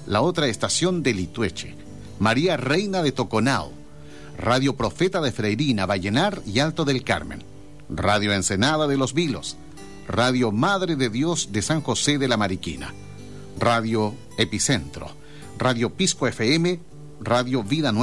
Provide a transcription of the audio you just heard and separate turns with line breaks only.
la otra estación de Litueche, María Reina de Toconao, Radio Profeta de Freirina, Vallenar y Alto del Carmen, Radio Ensenada de Los Vilos, Radio Madre de Dios de San José de la Mariquina, Radio Epicentro, Radio Pisco FM, Radio Vida Nueva.